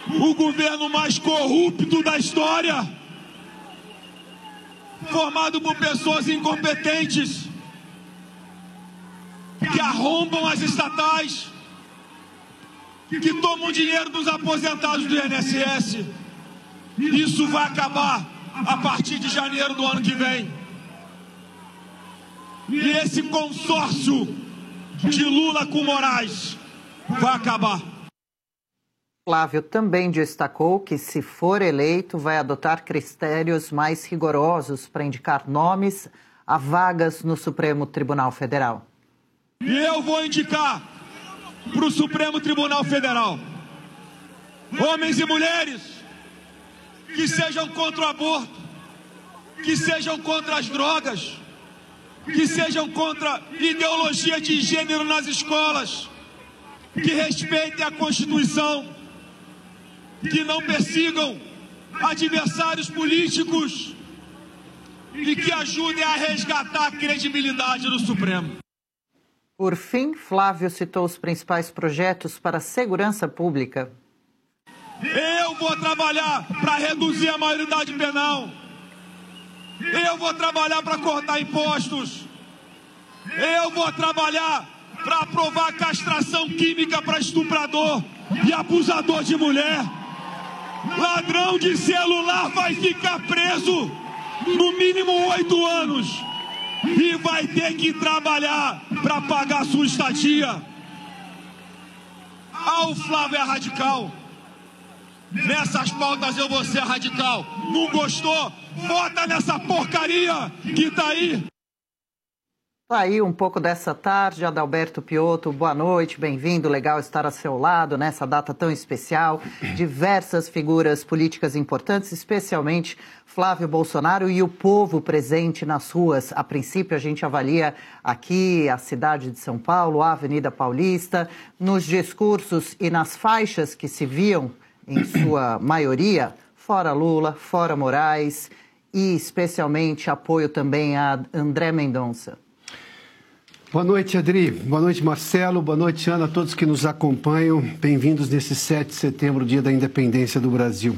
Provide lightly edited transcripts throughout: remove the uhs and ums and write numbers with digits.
o governo mais corrupto da história, formado por pessoas incompetentes, que arrombam as estatais, que tomam dinheiro dos aposentados do INSS. Isso vai acabar a partir de janeiro do ano que vem. E esse consórcio de Lula com Moraes vai acabar. Flávio também destacou que, se for eleito, vai adotar critérios mais rigorosos para indicar nomes a vagas no Supremo Tribunal Federal. E eu vou indicar para o Supremo Tribunal Federal homens e mulheres que sejam contra o aborto, que sejam contra as drogas, que sejam contra ideologia de gênero nas escolas, que respeitem a Constituição, que não persigam adversários políticos e que ajudem a resgatar a credibilidade do Supremo. Por fim, Flávio citou os principais projetos para a segurança pública. Eu vou trabalhar para reduzir a maioridade penal. Eu vou trabalhar para cortar impostos. Eu vou trabalhar para aprovar castração química para estuprador e abusador de mulher. Ladrão de celular vai ficar preso no mínimo 8 anos e vai ter que trabalhar para pagar sua estadia. O Flávio é radical. Nessas pautas eu vou ser radical. Não gostou? Vota nessa porcaria que tá aí. Tá aí um pouco dessa tarde, Adalberto Piotto, boa noite, bem-vindo, legal estar a seu lado nessa data tão especial. Diversas figuras políticas importantes, especialmente Flávio Bolsonaro e o povo presente nas ruas. A princípio, a gente avalia aqui a cidade de São Paulo, a Avenida Paulista, nos discursos e nas faixas que se viam, em sua maioria, fora Lula, fora Moraes e especialmente apoio também a André Mendonça. Boa noite, Adri. Boa noite, Marcelo. Boa noite, Ana, a todos que nos acompanham. Bem-vindos nesse 7 de setembro, dia da independência do Brasil.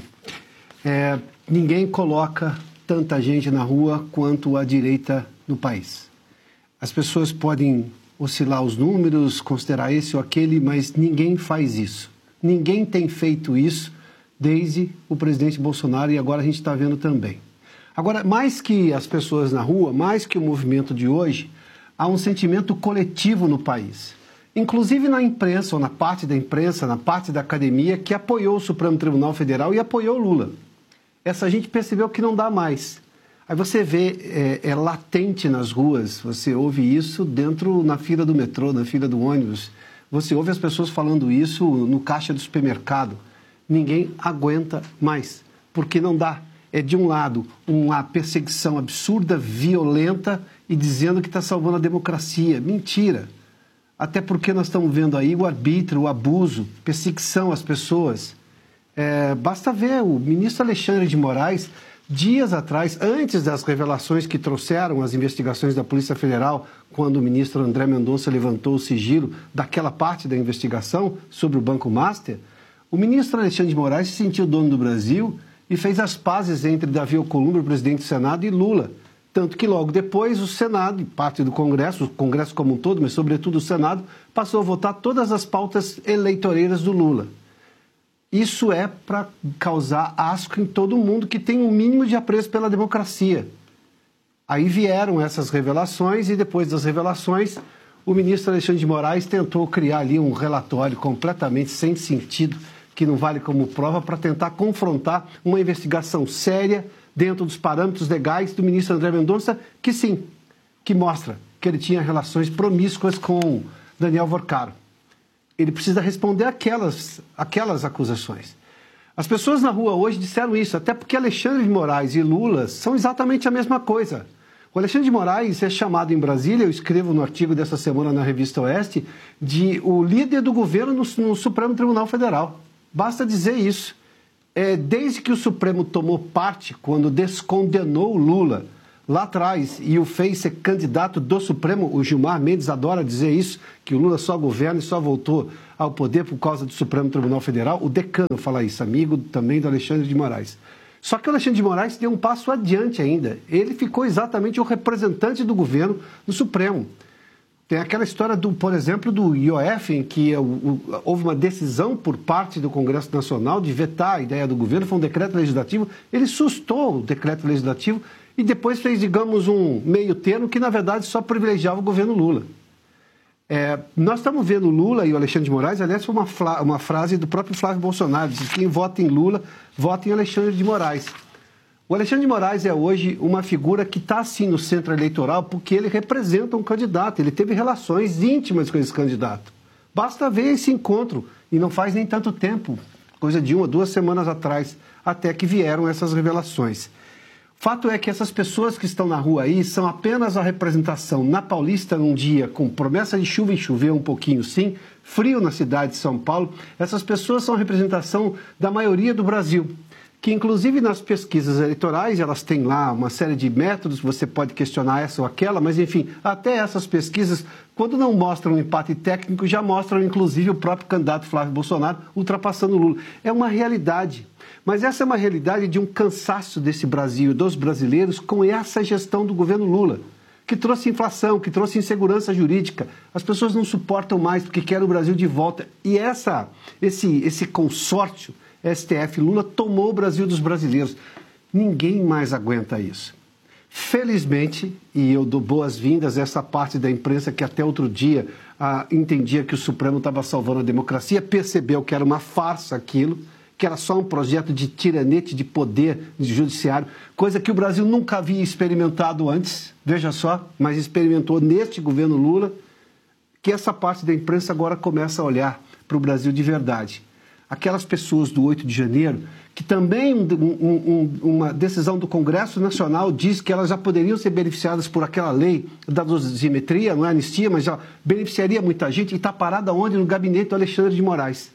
Ninguém coloca tanta gente na rua quanto a direita no país. As pessoas podem oscilar os números, considerar esse ou aquele, mas ninguém faz isso. Ninguém tem feito isso desde o presidente Bolsonaro e agora a gente está vendo também. Agora, mais que as pessoas na rua, mais que o movimento de hoje, há um sentimento coletivo no país, inclusive na imprensa, ou na parte da imprensa, na parte da academia, que apoiou o Supremo Tribunal Federal e apoiou Lula. Essa gente percebeu que não dá mais. Aí você vê, é latente nas ruas, você ouve isso na fila do metrô, na fila do ônibus, você ouve as pessoas falando isso no caixa do supermercado. Ninguém aguenta mais, porque não dá. É, de um lado, uma perseguição absurda, violenta, e dizendo que está salvando a democracia. Mentira. Até porque nós estamos vendo aí o arbítrio, o abuso, perseguição às pessoas. Basta ver o ministro Alexandre de Moraes, dias atrás, antes das revelações que trouxeram as investigações da Polícia Federal, quando o ministro André Mendonça levantou o sigilo daquela parte da investigação sobre o Banco Master, o ministro Alexandre de Moraes se sentiu dono do Brasil e fez as pazes entre Davi Alcolumbre, o presidente do Senado, e Lula. Tanto que logo depois o Senado, e parte do Congresso, o Congresso como um todo, mas sobretudo o Senado, passou a votar todas as pautas eleitoreiras do Lula. Isso é para causar asco em todo mundo que tem um mínimo de apreço pela democracia. Aí vieram essas revelações e depois das revelações o ministro Alexandre de Moraes tentou criar ali um relatório completamente sem sentido, que não vale como prova, para tentar confrontar uma investigação séria dentro dos parâmetros legais do ministro André Mendonça, que sim, que mostra que ele tinha relações promíscuas com Daniel Vorcaro. Ele precisa responder aquelas acusações. As pessoas na rua hoje disseram isso, até porque Alexandre de Moraes e Lula são exatamente a mesma coisa. O Alexandre de Moraes é chamado em Brasília, eu escrevo no artigo dessa semana na Revista Oeste, de o líder do governo no Supremo Tribunal Federal. Basta dizer isso. Desde que o Supremo tomou parte, quando descondenou Lula, lá atrás e o fez ser candidato do Supremo. O Gilmar Mendes adora dizer isso, que o Lula só governa e só voltou ao poder por causa do Supremo Tribunal Federal. O decano fala isso, amigo também do Alexandre de Moraes. Só que o Alexandre de Moraes deu um passo adiante ainda. Ele ficou exatamente o representante do governo no Supremo. Tem aquela história, por exemplo, do IOF, em que houve uma decisão por parte do Congresso Nacional de vetar a ideia do governo, foi um decreto legislativo, ele sustou o decreto legislativo e depois fez, digamos, um meio termo que, na verdade, só privilegiava o governo Lula. Nós estamos vendo o Lula e o Alexandre de Moraes, aliás, foi uma frase do próprio Flávio Bolsonaro, diz: quem vota em Lula, vota em Alexandre de Moraes. O Alexandre de Moraes é hoje uma figura que está, sim, no centro eleitoral porque ele representa um candidato, ele teve relações íntimas com esse candidato. Basta ver esse encontro, e não faz nem tanto tempo, coisa de 1 ou 2 semanas atrás, até que vieram essas revelações. Fato é que essas pessoas que estão na rua aí são apenas a representação na Paulista num dia com promessa de chuva e chover um pouquinho sim, frio na cidade de São Paulo. Essas pessoas são a representação da maioria do Brasil, que inclusive nas pesquisas eleitorais elas têm lá uma série de métodos, você pode questionar essa ou aquela, mas enfim, até essas pesquisas, quando não mostram um empate técnico, já mostram inclusive o próprio candidato Flávio Bolsonaro ultrapassando o Lula. É uma realidade. Mas essa é uma realidade de um cansaço desse Brasil e dos brasileiros com essa gestão do governo Lula, que trouxe inflação, que trouxe insegurança jurídica. As pessoas não suportam mais porque querem o Brasil de volta. E esse consórcio STF Lula tomou o Brasil dos brasileiros. Ninguém mais aguenta isso. Felizmente, e eu dou boas-vindas a essa parte da imprensa que até outro dia entendia que o Supremo estava salvando a democracia, percebeu que era uma farsa aquilo, que era só um projeto de tiranete de poder de judiciário, coisa que o Brasil nunca havia experimentado antes, veja só, mas experimentou neste governo Lula, que essa parte da imprensa agora começa a olhar para o Brasil de verdade. Aquelas pessoas do 8 de janeiro, que também uma decisão do Congresso Nacional diz que elas já poderiam ser beneficiadas por aquela lei da dosimetria, não é anistia, mas já beneficiaria muita gente, e está parada onde? No gabinete do Alexandre de Moraes.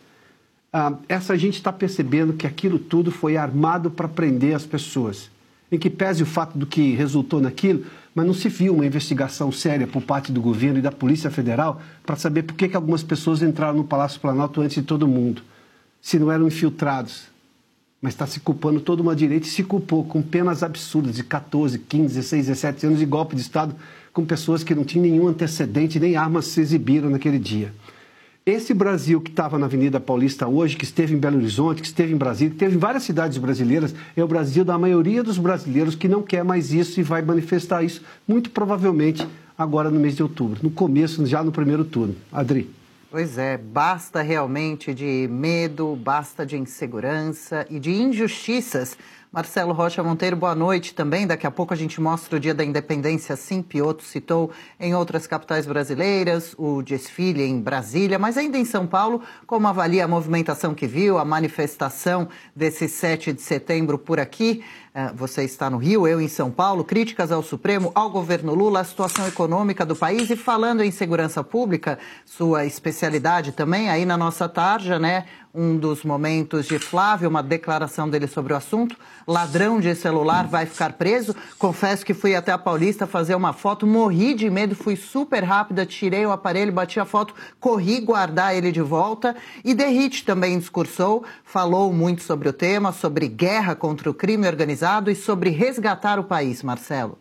Essa gente está percebendo que aquilo tudo foi armado para prender as pessoas. Em que pese o fato do que resultou naquilo, mas não se viu uma investigação séria por parte do governo e da Polícia Federal para saber por que algumas pessoas entraram no Palácio Planalto antes de todo mundo, se não eram infiltrados. Mas está se culpando toda uma direita e se culpou com penas absurdas de 14, 15, 16, 17 anos de golpe de Estado com pessoas que não tinham nenhum antecedente, nem armas se exibiram naquele dia. Esse Brasil que estava na Avenida Paulista hoje, que esteve em Belo Horizonte, que esteve em Brasília, que esteve em várias cidades brasileiras, é o Brasil da maioria dos brasileiros que não quer mais isso e vai manifestar isso, muito provavelmente, agora no mês de outubro, no começo, já no primeiro turno. Adri. Pois é, basta realmente de medo, basta de insegurança e de injustiças. Marcelo Rocha Monteiro, boa noite também. Daqui a pouco a gente mostra o Dia da Independência, sim. Piotto citou em outras capitais brasileiras, o desfile em Brasília, mas ainda em São Paulo, como avalia a movimentação que viu, a manifestação desse 7 de setembro por aqui? Você está no Rio, eu em São Paulo, críticas ao Supremo, ao governo Lula, à situação econômica do país e falando em segurança pública, sua especialidade também, aí na nossa tarja, né? Um dos momentos de Flávio, uma declaração dele sobre o assunto. Ladrão de celular vai ficar preso. Confesso que fui até a Paulista fazer uma foto, morri de medo, fui super rápida, tirei o aparelho, bati a foto, corri guardar ele de volta. E Derrite também discursou, falou muito sobre o tema, sobre guerra contra o crime organizado e sobre resgatar o país, Marcelo.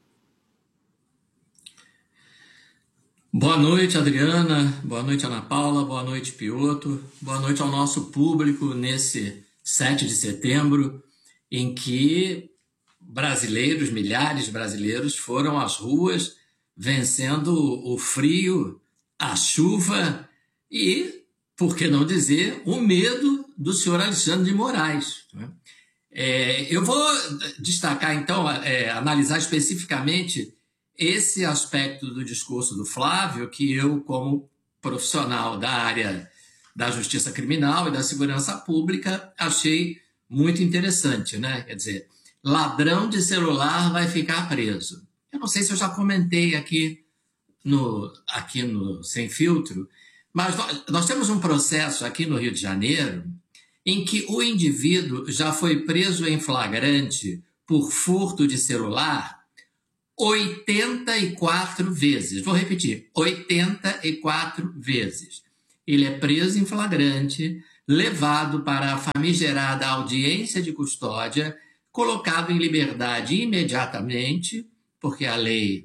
Boa noite, Adriana. Boa noite, Ana Paula. Boa noite, Piotto. Boa noite ao nosso público nesse 7 de setembro, em que brasileiros, milhares de brasileiros, foram às ruas vencendo o frio, a chuva e, por que não dizer, o medo do senhor Alexandre de Moraes. Eu vou destacar, então, analisar especificamente esse aspecto do discurso do Flávio, que eu, como profissional da área da justiça criminal e da segurança pública, achei muito interessante, né? Quer dizer, ladrão de celular vai ficar preso. Eu não sei se eu já comentei aqui no Sem Filtro, mas nós temos um processo aqui no Rio de Janeiro em que o indivíduo já foi preso em flagrante por furto de celular 84 vezes. Vou repetir, 84 vezes. Ele é preso em flagrante, levado para a famigerada audiência de custódia, colocado em liberdade imediatamente, porque a lei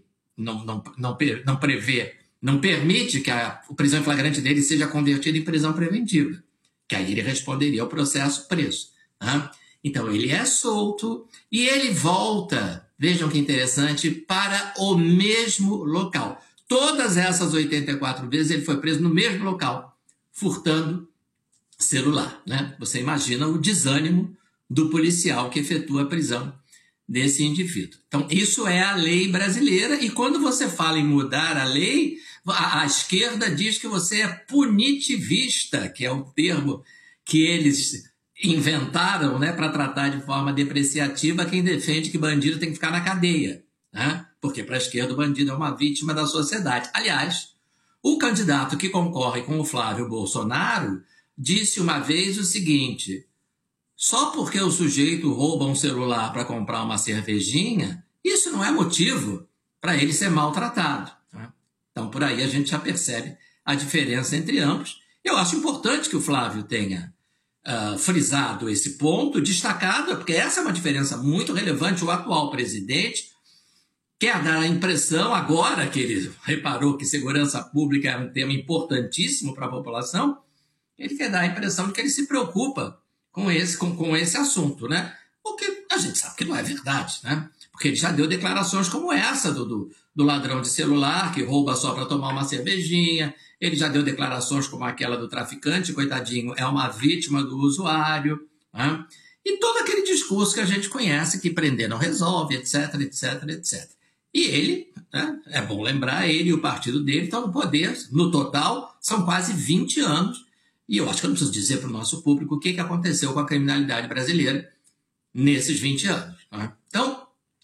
não permite que a prisão em flagrante dele seja convertida em prisão preventiva, que aí ele responderia ao processo preso. Né? Então, ele é solto e ele volta, vejam que interessante, para o mesmo local. Todas essas 84 vezes ele foi preso no mesmo local, furtando celular. Né? Você imagina o desânimo do policial que efetua a prisão desse indivíduo. Então, isso é a lei brasileira, e quando você fala em mudar a lei, a esquerda diz que você é punitivista, que é o termo que eles inventaram, né, para tratar de forma depreciativa quem defende que bandido tem que ficar na cadeia. Né? Porque para a esquerda o bandido é uma vítima da sociedade. Aliás, o candidato que concorre com o Flávio Bolsonaro disse uma vez o seguinte: só porque o sujeito rouba um celular para comprar uma cervejinha, isso não é motivo para ele ser maltratado. Né? Então, por aí a gente já percebe a diferença entre ambos. Eu acho importante que o Flávio tenha frisado esse ponto, destacado, porque essa é uma diferença muito relevante. O atual presidente quer dar a impressão, agora que ele reparou que segurança pública é um tema importantíssimo para a população, ele quer dar a impressão de que ele se preocupa com esse assunto, né? O que a gente sabe que não é verdade, né? Porque ele já deu declarações como essa do ladrão de celular, que rouba só para tomar uma cervejinha. Ele já deu declarações como aquela do traficante, coitadinho, é uma vítima do usuário. Né? E todo aquele discurso que a gente conhece, que prender não resolve, etc, etc, etc. E ele, né, é bom lembrar, ele e o partido dele estão no poder, no total, são quase 20 anos. E eu acho que eu não preciso dizer para o nosso público o que aconteceu com a criminalidade brasileira nesses 20 anos. Né? Então,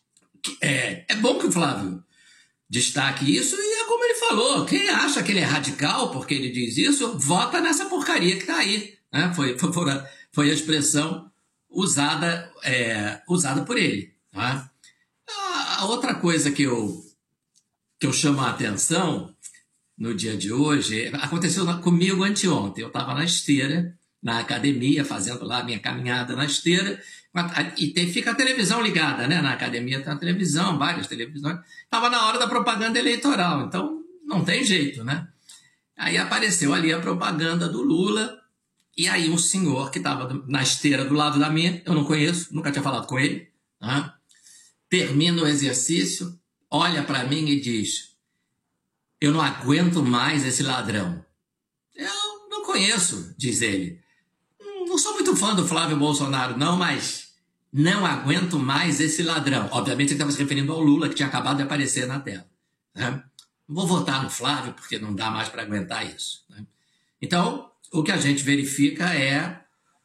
é bom que o Flávio destaque isso, e é como ele falou, quem acha que ele é radical porque ele diz isso, vota nessa porcaria que está aí. Né? Foi a expressão usada por ele. Né? A outra coisa que eu chamo a atenção no dia de hoje aconteceu comigo anteontem. Eu estava na esteira, na academia, fazendo lá a minha caminhada na esteira, e fica a televisão ligada, né? Na academia tem a televisão, várias televisões. Estava na hora da propaganda eleitoral, então não tem jeito, né? Aí apareceu ali a propaganda do Lula, e aí um senhor que estava na esteira do lado da minha, eu não conheço, nunca tinha falado com ele, né? Termina o exercício, olha para mim e diz: eu não aguento mais esse ladrão. Eu não conheço, diz ele. Não sou muito fã do Flávio Bolsonaro, não, mas não aguento mais esse ladrão. Obviamente ele estava se referindo ao Lula, que tinha acabado de aparecer na tela. Né? Não vou votar no Flávio, porque não dá mais para aguentar isso. Né? Então, o que a gente verifica é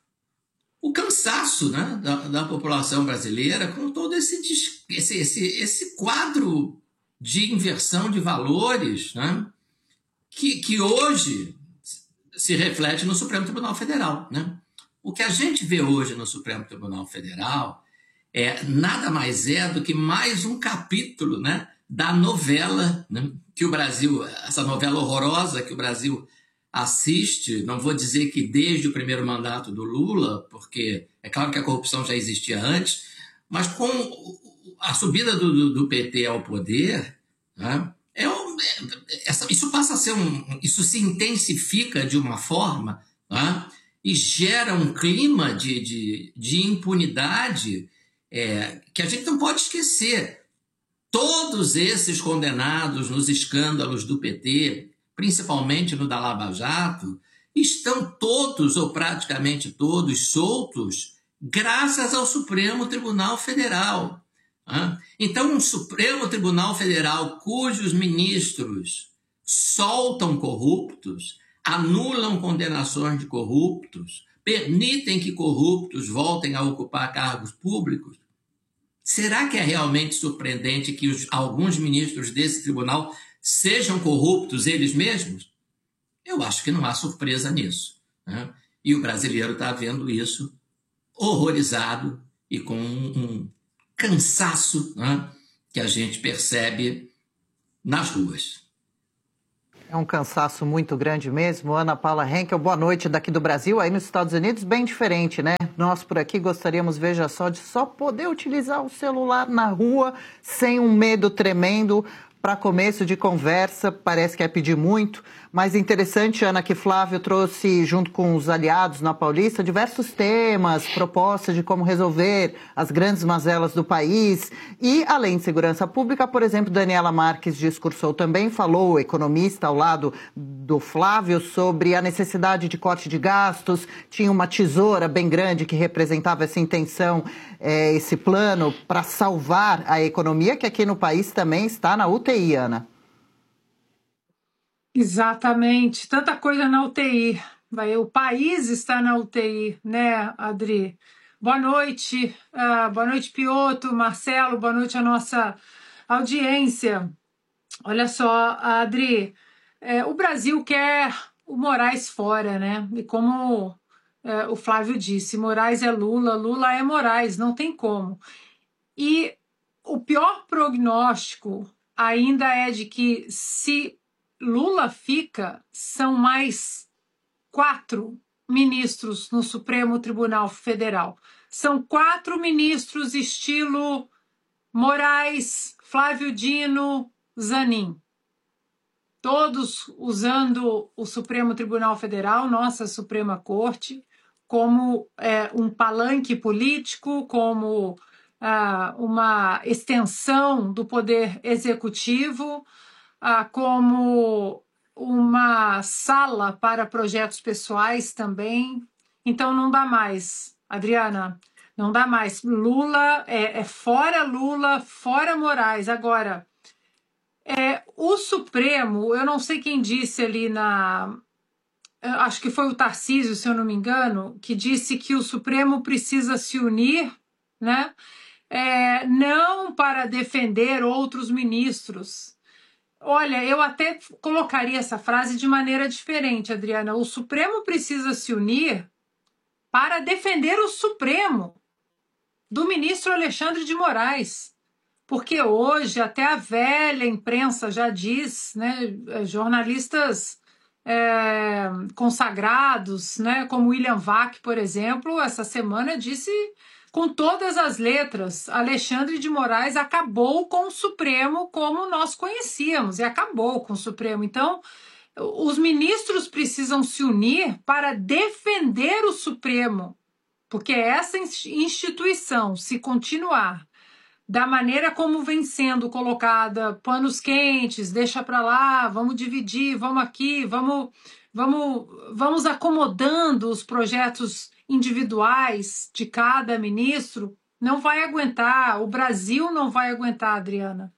o cansaço, né, da população brasileira com todo esse quadro de inversão de valores, né, que hoje se reflete no Supremo Tribunal Federal. Né? O que a gente vê hoje no Supremo Tribunal Federal nada mais é do que mais um capítulo, né, da novela, né, que o Brasil, essa novela horrorosa que o Brasil assiste, não vou dizer que desde o primeiro mandato do Lula, porque é claro que a corrupção já existia antes, mas com a subida do PT ao poder, né, isso passa a ser isso se intensifica de uma forma, né, e gera um clima de impunidade que a gente não pode esquecer. Todos esses condenados nos escândalos do PT, principalmente no da Lava Jato, estão todos, ou praticamente todos, soltos graças ao Supremo Tribunal Federal. Então, um Supremo Tribunal Federal cujos ministros soltam corruptos, anulam condenações de corruptos, permitem que corruptos voltem a ocupar cargos públicos, será que é realmente surpreendente que alguns ministros desse tribunal sejam corruptos eles mesmos? Eu acho que não há surpresa nisso. Né? E o brasileiro está vendo isso horrorizado e com um cansaço, né, que a gente percebe nas ruas. É um cansaço muito grande mesmo. Ana Paula Henkel, boa noite daqui do Brasil. Aí nos Estados Unidos, bem diferente, né? Nós por aqui gostaríamos, veja só, de só poder utilizar o celular na rua sem um medo tremendo. Para começo de conversa, parece que é pedir muito, mas interessante, Ana, que Flávio trouxe, junto com os aliados na Paulista, diversos temas, propostas de como resolver as grandes mazelas do país. E, além de segurança pública, por exemplo, Daniela Marques discursou também, falou, economista, ao lado do Flávio, sobre a necessidade de corte de gastos. Tinha uma tesoura bem grande que representava essa intenção, esse plano para salvar a economia, que aqui no país também está na UTI, Ana. Exatamente, tanta coisa na UTI. O país está na UTI, né, Adri? Boa noite, Piotr, Marcelo, boa noite à nossa audiência. Olha só, Adri, o Brasil quer o Moraes fora, né? E como o Flávio disse, Moraes é Lula, Lula é Moraes, não tem como. E o pior prognóstico ainda é de que se Lula fica, são mais 4 ministros no Supremo Tribunal Federal. São 4 ministros estilo Moraes, Flávio Dino, Zanin. Todos usando o Supremo Tribunal Federal, nossa Suprema Corte, como um palanque político, como uma extensão do poder executivo, como uma sala para projetos pessoais também. Então não dá mais, Adriana, não dá mais. Lula fora Lula, fora Moraes. Agora, o Supremo, eu não sei quem disse ali acho que foi o Tarcísio, se eu não me engano, que disse que o Supremo precisa se unir, né? Não para defender outros ministros. Olha, eu até colocaria essa frase de maneira diferente, Adriana. O Supremo precisa se unir para defender o Supremo do ministro Alexandre de Moraes. Porque hoje até a velha imprensa já diz, né, jornalistas consagrados, né, como William Vac, por exemplo, essa semana disse com todas as letras, Alexandre de Moraes acabou com o Supremo como nós conhecíamos, e acabou com o Supremo. Então, os ministros precisam se unir para defender o Supremo, porque essa instituição, se continuar da maneira como vem sendo colocada, panos quentes, deixa para lá, vamos dividir, vamos aqui, vamos acomodando os projetos individuais de cada ministro, não vai aguentar, o Brasil não vai aguentar, Adriana.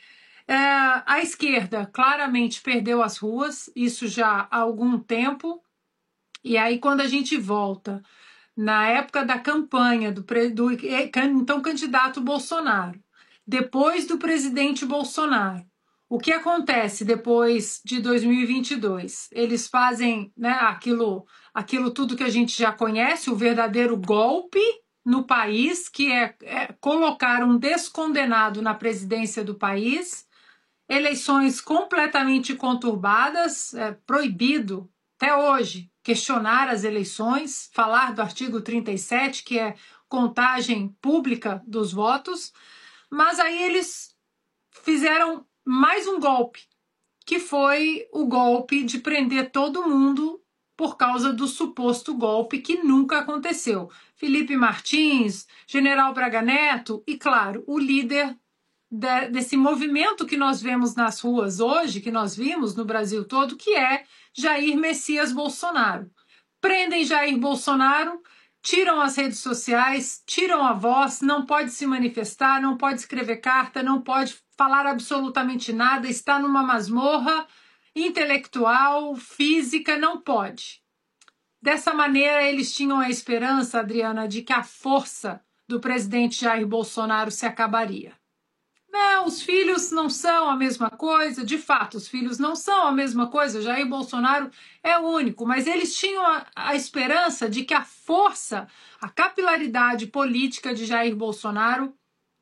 A esquerda claramente perdeu as ruas, isso já há algum tempo, e aí quando a gente volta na época da campanha do então candidato Bolsonaro, depois do presidente Bolsonaro, o que acontece depois de 2022? Eles fazem, né, aquilo tudo que a gente já conhece, o verdadeiro golpe no país, que é colocar um descondenado na presidência do país, eleições completamente conturbadas, proibido até hoje questionar as eleições, falar do artigo 37, que é contagem pública dos votos, mas aí eles fizeram mais um golpe, que foi o golpe de prender todo mundo por causa do suposto golpe que nunca aconteceu. Felipe Martins, General Braga Neto e, claro, o líder desse movimento que nós vemos nas ruas hoje, que nós vimos no Brasil todo, que é Jair Messias Bolsonaro. Prendem Jair Bolsonaro, tiram as redes sociais, tiram a voz, não pode se manifestar, não pode escrever carta, não pode falar absolutamente nada, está numa masmorra intelectual, física, não pode. Dessa maneira, eles tinham a esperança, Adriana, de que a força do presidente Jair Bolsonaro se acabaria. Não, os filhos não são a mesma coisa, de fato, os filhos não são a mesma coisa, Jair Bolsonaro é único, mas eles tinham a esperança de que a força, a capilaridade política de Jair Bolsonaro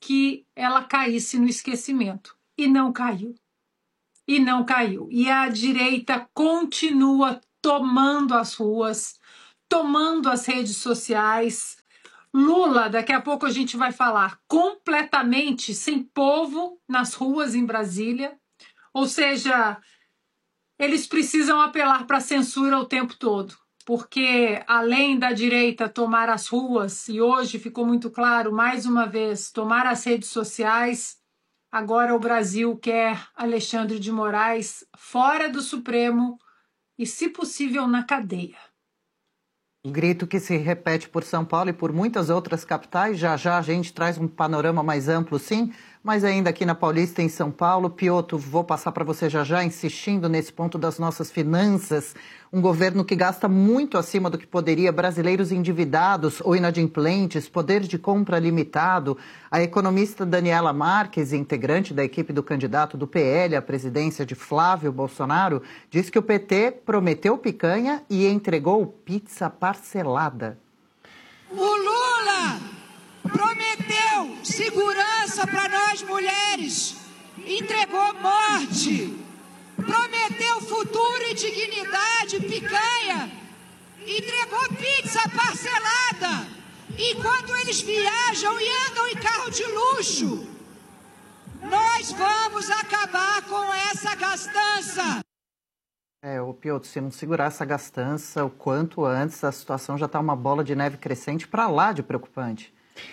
que ela caísse no esquecimento. E não caiu. E não caiu. E a direita continua tomando as ruas, tomando as redes sociais. Lula, daqui a pouco a gente vai falar, completamente sem povo nas ruas em Brasília. Ou seja, eles precisam apelar para a censura o tempo todo, porque além da direita tomar as ruas, e hoje ficou muito claro, mais uma vez, tomar as redes sociais, agora o Brasil quer Alexandre de Moraes fora do Supremo e, se possível, na cadeia. O grito que se repete por São Paulo e por muitas outras capitais. Já já a gente traz um panorama mais amplo, sim, mas ainda aqui na Paulista, em São Paulo. Piotr, vou passar para você já já, insistindo nesse ponto das nossas finanças. Um governo que gasta muito acima do que poderia, brasileiros endividados ou inadimplentes, poder de compra limitado. A economista Daniela Marques, integrante da equipe do candidato do PL à presidência de Flávio Bolsonaro, diz que o PT prometeu picanha e entregou pizza parcelada. O Lula prometeu segurança para nós mulheres, entregou morte. Prometeu futuro e dignidade, picanha, entregou pizza parcelada, enquanto eles viajam e andam em carro de luxo. Nós vamos acabar com essa gastança. O Piotr, se não segurar essa gastança o quanto antes, a situação já está uma bola de neve crescente para lá de preocupante.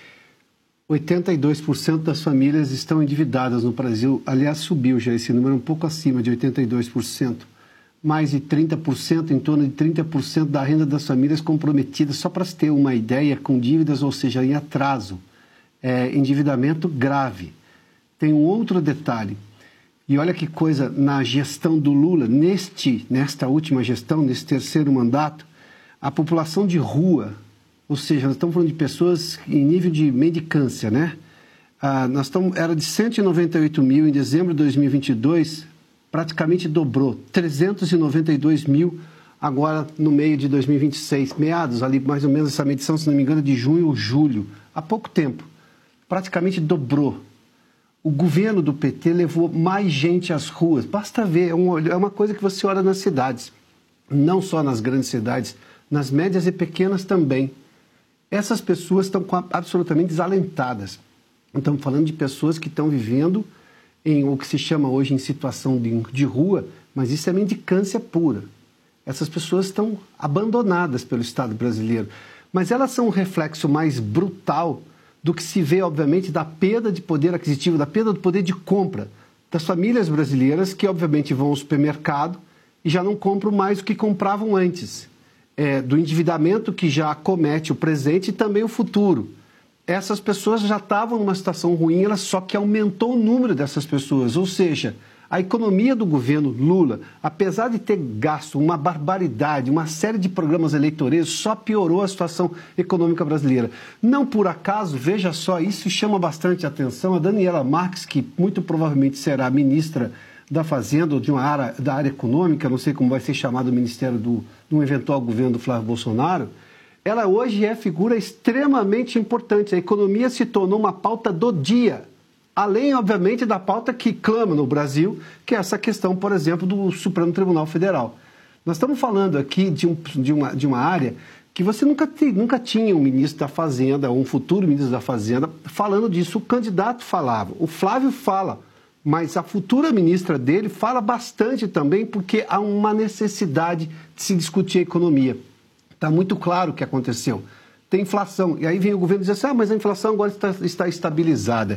82% das famílias estão endividadas no Brasil. Aliás, subiu já esse número, um pouco acima de 82%. Mais de 30%, em torno de 30% da renda das famílias comprometidas, só para se ter uma ideia, com dívidas, ou seja, em atraso. Endividamento grave. Tem um outro detalhe. E olha que coisa, na gestão do Lula, nesta última gestão, nesse terceiro mandato, a população de rua, ou seja, nós estamos falando de pessoas em nível de mendicância, né? Era de 198 mil em dezembro de 2022, praticamente dobrou, 392 mil agora no meio de 2026, meados ali, mais ou menos essa medição, se não me engano, de junho ou julho, há pouco tempo, praticamente dobrou. O governo do PT levou mais gente às ruas, basta ver, é uma coisa que você olha nas cidades, não só nas grandes cidades, nas médias e pequenas também. Essas pessoas estão absolutamente desalentadas. Estamos falando de pessoas que estão vivendo em o que se chama hoje em situação de rua, mas isso é mendicância pura. Essas pessoas estão abandonadas pelo Estado brasileiro. Mas elas são um reflexo mais brutal do que se vê, obviamente, da perda de poder aquisitivo, da perda do poder de compra das famílias brasileiras que, obviamente, vão ao supermercado e já não compram mais o que compravam antes. Do endividamento que já acomete o presente e também o futuro. Essas pessoas já estavam numa situação ruim, só que aumentou o número dessas pessoas. Ou seja, a economia do governo Lula, apesar de ter gasto uma barbaridade, uma série de programas eleitoreiros, só piorou a situação econômica brasileira. Não por acaso, veja só, isso chama bastante atenção. A Daniela Marques, que muito provavelmente será ministra da Fazenda, ou da área econômica, não sei como vai ser chamado o ministério de um eventual governo do Flávio Bolsonaro, ela hoje é figura extremamente importante. A economia se tornou uma pauta do dia, além, obviamente, da pauta que clama no Brasil, que é essa questão, por exemplo, do Supremo Tribunal Federal. Nós estamos falando aqui de uma área que você nunca tinha um ministro da Fazenda, ou um futuro ministro da Fazenda, falando disso. O candidato falava, o Flávio fala, mas a futura ministra dele fala bastante também, porque há uma necessidade de se discutir a economia. Está muito claro o que aconteceu. Tem inflação. E aí vem o governo e diz assim, mas a inflação agora está estabilizada.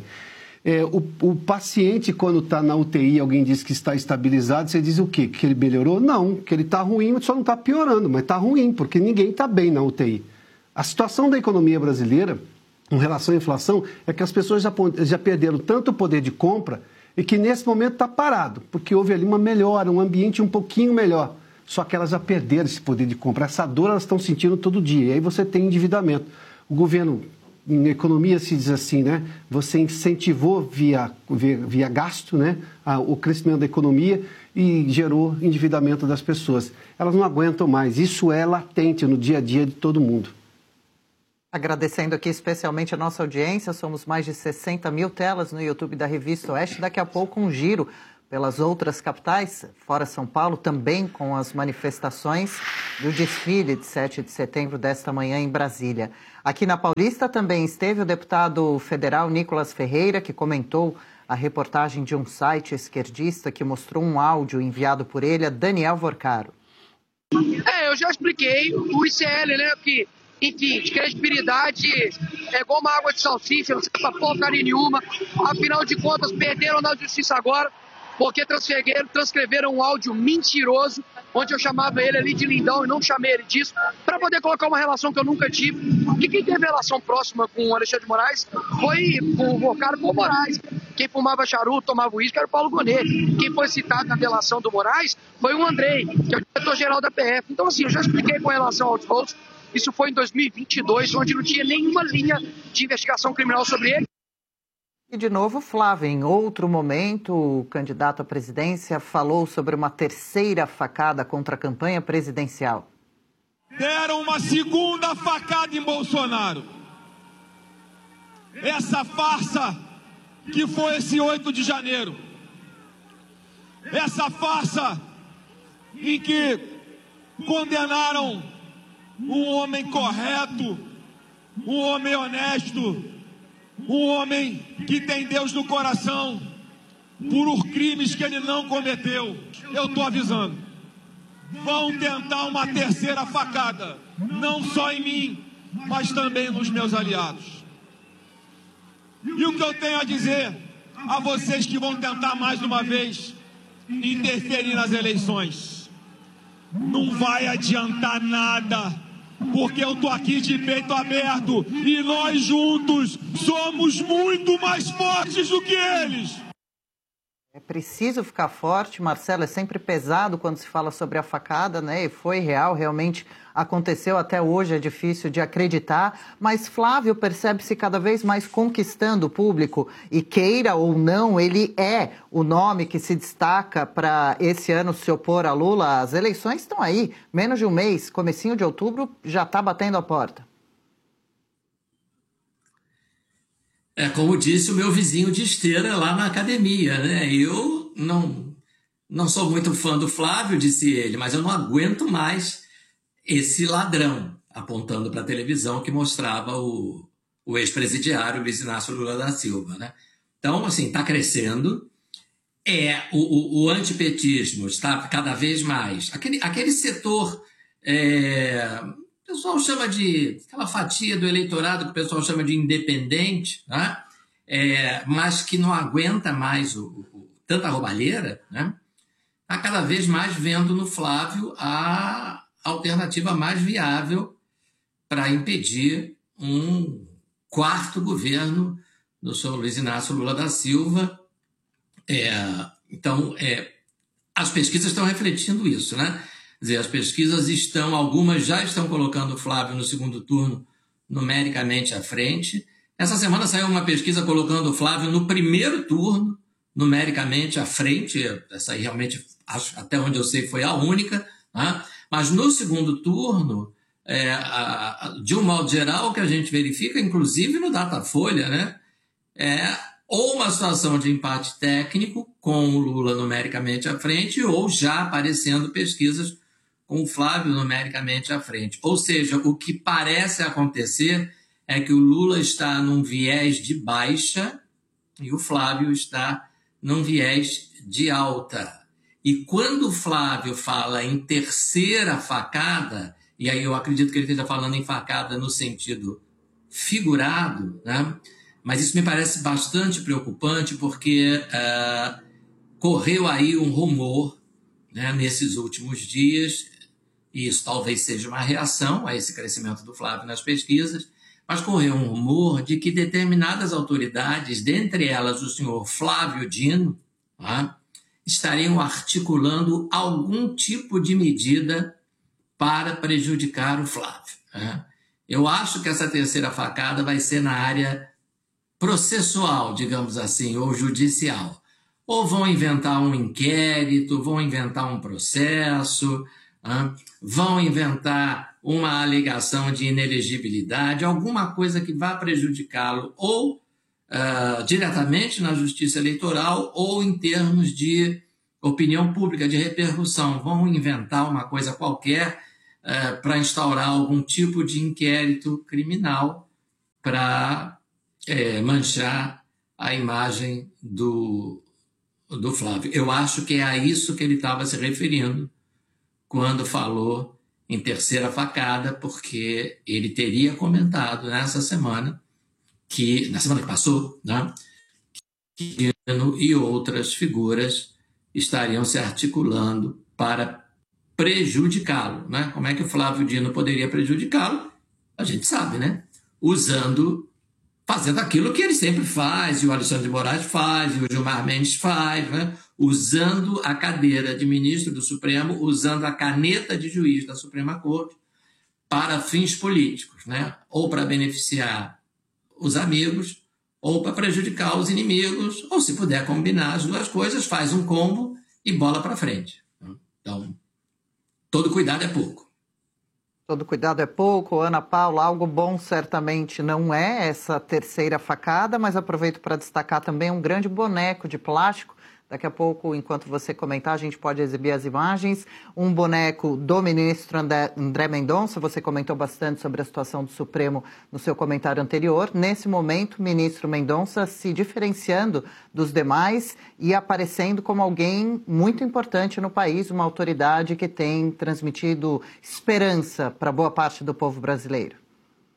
O paciente, quando está na UTI, alguém diz que está estabilizado, você diz o quê? Que ele melhorou? Não, que ele está ruim, só não está piorando, mas está ruim, porque ninguém está bem na UTI. A situação da economia brasileira, em relação à inflação, é que as pessoas já perderam tanto o poder de compra e que nesse momento está parado, porque houve ali uma melhora, um ambiente um pouquinho melhor. Só que elas já perderam esse poder de compra. Essa dor elas estão sentindo todo dia. E aí você tem endividamento. O governo, em economia se diz assim, né? Você incentivou via gasto, né? O crescimento da economia e gerou endividamento das pessoas. Elas não aguentam mais. Isso é latente no dia a dia de todo mundo. Agradecendo aqui especialmente a nossa audiência, somos mais de 60 mil telas no YouTube da Revista Oeste. Daqui a pouco um giro pelas outras capitais, fora São Paulo, também com as manifestações do desfile de 7 de setembro desta manhã em Brasília. Aqui na Paulista também esteve o deputado federal Nicolas Ferreira, que comentou a reportagem de um site esquerdista que mostrou um áudio enviado por ele a Daniel Vorcaro. Eu já expliquei o ICL, né, que, enfim, de credibilidade é igual uma água de salsicha, não serve pra porcaria nenhuma. Afinal de contas, perderam na justiça agora, porque transcreveram um áudio mentiroso, onde eu chamava ele ali de lindão e não chamei ele disso, para poder colocar uma relação que eu nunca tive. E quem teve relação próxima com o Alexandre de Moraes foi o Vorcaro com o Moraes. Quem fumava charuto, tomava uísque, era o Paulo Gonet. Quem foi citado na delação do Moraes foi o Andrei, que é o diretor-geral da PF. Então, assim, eu já expliquei com relação aos votos. Isso foi em 2022, onde não tinha nenhuma linha de investigação criminal sobre ele. E, de novo, Flávio, em outro momento, o candidato à presidência falou sobre uma terceira facada contra a campanha presidencial. Deram uma segunda facada em Bolsonaro. Essa farsa que foi esse 8 de janeiro. Essa farsa em que condenaram um homem correto, um homem honesto, um homem que tem Deus no coração, por crimes que ele não cometeu. Eu estou avisando. Vão tentar uma terceira facada, não só em mim, mas também nos meus aliados. E o que eu tenho a dizer a vocês que vão tentar mais uma vez interferir nas eleições? Não vai adiantar nada, porque eu tô aqui de peito aberto e nós juntos somos muito mais fortes do que eles. É preciso ficar forte, Marcelo, é sempre pesado quando se fala sobre a facada, né? E foi real, realmente aconteceu, até hoje é difícil de acreditar, mas Flávio percebe-se cada vez mais conquistando o público e, queira ou não, ele é o nome que se destaca para esse ano se opor a Lula. As eleições estão aí, menos de um mês, comecinho de outubro, já está batendo a porta. É como disse o meu vizinho de esteira lá na academia, né? Eu não sou muito fã do Flávio, disse ele, mas eu não aguento mais esse ladrão, apontando para a televisão que mostrava o ex-presidiário Luiz Inácio Lula da Silva, né? Então, assim, está crescendo. O antipetismo está cada vez mais. Aquele setor... o pessoal chama de aquela fatia do eleitorado que o pessoal chama de independente, né? Mas que não aguenta mais tanta roubalheira, né? Está cada vez mais vendo no Flávio a alternativa mais viável para impedir um quarto governo do senhor Luiz Inácio Lula da Silva. Então, as pesquisas estão refletindo isso, né? Quer dizer, as pesquisas algumas já estão colocando o Flávio no segundo turno numericamente à frente. Essa semana saiu uma pesquisa colocando o Flávio no primeiro turno numericamente à frente. Essa aí realmente, até onde eu sei, foi a única, né? Mas no segundo turno, de um modo geral, o que a gente verifica, inclusive no Datafolha, né? Ou uma situação de empate técnico com o Lula numericamente à frente, ou já aparecendo pesquisas com o Flávio numericamente à frente. Ou seja, o que parece acontecer é que o Lula está num viés de baixa e o Flávio está num viés de alta. E quando o Flávio fala em terceira facada, e aí eu acredito que ele esteja falando em facada no sentido figurado, né? Mas isso me parece bastante preocupante porque correu aí um rumor, né, nesses últimos dias, e isso talvez seja uma reação a esse crescimento do Flávio nas pesquisas, mas correu um rumor de que determinadas autoridades, dentre elas o senhor Flávio Dino, tá, estariam articulando algum tipo de medida para prejudicar o Flávio. Tá? Eu acho que essa terceira facada vai ser na área processual, digamos assim, ou judicial. Ou vão inventar um inquérito, vão inventar um processo, vão inventar uma alegação de inelegibilidade, alguma coisa que vá prejudicá-lo ou diretamente na justiça eleitoral ou em termos de opinião pública, de repercussão. Vão inventar uma coisa qualquer para instaurar algum tipo de inquérito criminal para manchar a imagem do Flávio. Eu acho que é a isso que ele estava se referindo quando falou em terceira facada, porque ele teria comentado na semana que passou, né, que Dino e outras figuras estariam se articulando para prejudicá-lo, né? Como é que o Flávio Dino poderia prejudicá-lo? A gente sabe, né? Fazendo aquilo que ele sempre faz, e o Alexandre de Moraes faz, e o Gilmar Mendes faz, né? Usando a cadeira de ministro do Supremo, usando a caneta de juiz da Suprema Corte para fins políticos, né? Ou para beneficiar os amigos, ou para prejudicar os inimigos, ou se puder combinar as duas coisas, faz um combo e bola para frente. Então, todo cuidado é pouco. Todo cuidado é pouco. Ana Paula, algo bom certamente não é essa terceira facada, mas aproveito para destacar também um grande boneco de plástico. Daqui a pouco, enquanto você comentar, a gente pode exibir as imagens. Um boneco do ministro André Mendonça. Você comentou bastante sobre a situação do Supremo no seu comentário anterior. Nesse momento, o ministro Mendonça se diferenciando dos demais e aparecendo como alguém muito importante no país, uma autoridade que tem transmitido esperança para boa parte do povo brasileiro.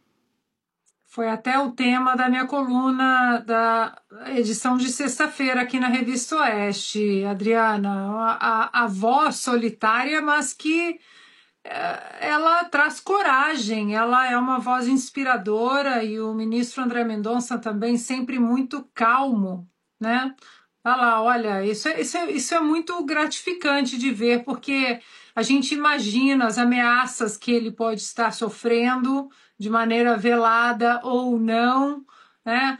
Foi até o tema da minha coluna da edição de sexta-feira aqui na Revista Oeste, Adriana. A voz solitária, mas que ela traz coragem, ela é uma voz inspiradora, e o ministro André Mendonça também sempre muito calmo, né? Olha, isso é muito gratificante de ver, porque a gente imagina as ameaças que ele pode estar sofrendo de maneira velada ou não, né?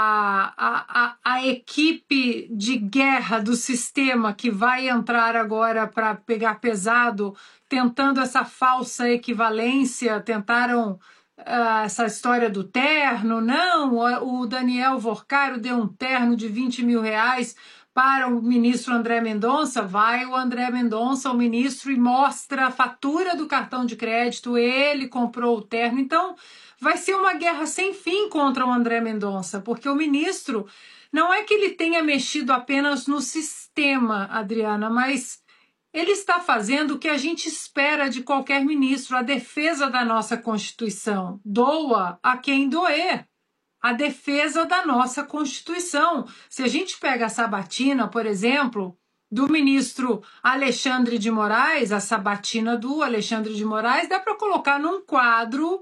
A equipe de guerra do sistema que vai entrar agora para pegar pesado, tentando essa falsa equivalência, tentaram essa história do terno. Não, o Daniel Vorcaro deu um terno de 20 mil reais para o ministro André Mendonça. Vai o André Mendonça, o ministro, e mostra a fatura do cartão de crédito, ele comprou o terno. Então, vai ser uma guerra sem fim contra o André Mendonça, porque o ministro, não é que ele tenha mexido apenas no sistema, Adriana, mas ele está fazendo o que a gente espera de qualquer ministro, a defesa da nossa Constituição. Doa a quem doer. A defesa da nossa Constituição. Se a gente pega a sabatina, por exemplo, do ministro Alexandre de Moraes, a sabatina do Alexandre de Moraes, dá para colocar num quadro